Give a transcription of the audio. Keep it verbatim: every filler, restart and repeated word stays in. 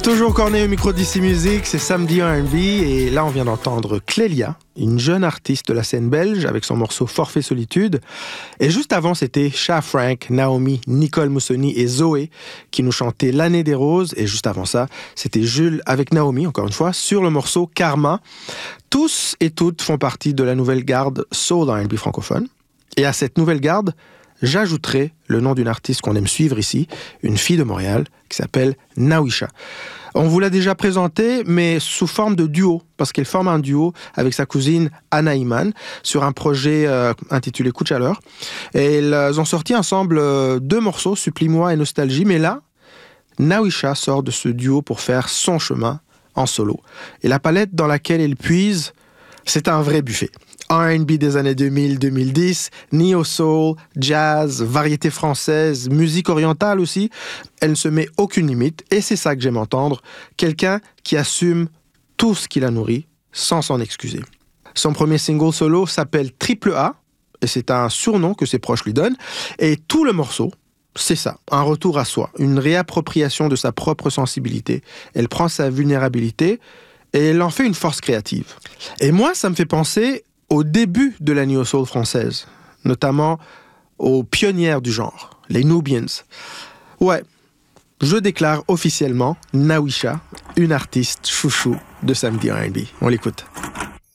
Toujours corné au micro d'Ici Musique, c'est Samedi R and B et là on vient d'entendre Clélia, une jeune artiste de la scène belge avec son morceau Forfait Solitude. Et juste avant c'était Cha Frank, Naomi, Nicole Moussoni et Zoé qui nous chantaient L'année des roses. Et juste avant ça c'était Jules avec Naomi, encore une fois, sur le morceau Karma. Tous et toutes font partie de la nouvelle garde Soul R and B francophone. Et à cette nouvelle garde, j'ajouterai le nom d'une artiste qu'on aime suivre ici, une fille de Montréal qui s'appelle Nawisha. On vous l'a déjà présentée, mais sous forme de duo, parce qu'elle forme un duo avec sa cousine Anna Iman sur un projet euh, intitulé Coup de chaleur. Et elles ont sorti ensemble euh, deux morceaux, Supplie-moi et Nostalgie, mais là, Nawisha sort de ce duo pour faire son chemin en solo. Et la palette dans laquelle elle puise, c'est un vrai buffet. R and B des années deux mille à deux mille dix, neo-soul, jazz, variété française, musique orientale aussi. Elle ne se met aucune limite et c'est ça que j'aime entendre. Quelqu'un qui assume tout ce qui la nourrit sans s'en excuser. Son premier single solo s'appelle Triple A et c'est un surnom que ses proches lui donnent. Et tout le morceau, c'est ça, un retour à soi, une réappropriation de sa propre sensibilité. Elle prend sa vulnérabilité et elle en fait une force créative. Et moi, ça me fait penser au début de la neo soul française, notamment aux pionnières du genre, les Nubians. Ouais, je déclare officiellement Nawisha, une artiste chouchou de Samedi R and B. On l'écoute.